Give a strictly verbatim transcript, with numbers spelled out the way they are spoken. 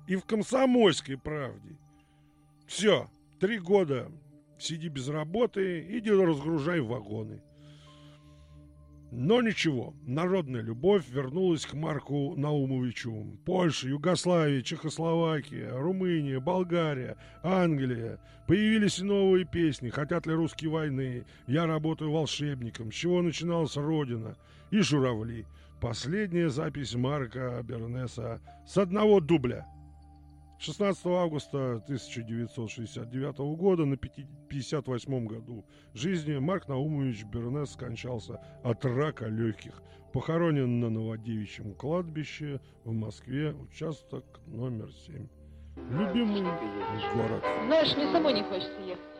и в «Комсомольской правде». Все, три года сиди без работы, иди разгружай вагоны. Но ничего, народная любовь вернулась к Марку Наумовичу. Польша, Югославия, Чехословакия, Румыния, Болгария, Англия. Появились и новые песни. «Хотят ли русские войны?», «Я работаю волшебником», «С чего начиналась Родина?» и «Журавли». Последняя запись Марка Бернеса с одного дубля. шестнадцатого августа тысяча девятьсот шестьдесят девятого года, на пятьдесят восьмом году жизни, Марк Наумович Бернес скончался от рака легких. Похоронен на Новодевичьем кладбище в Москве, участок номер семь. Любимый город. Знаешь, мне самой не хочется ехать.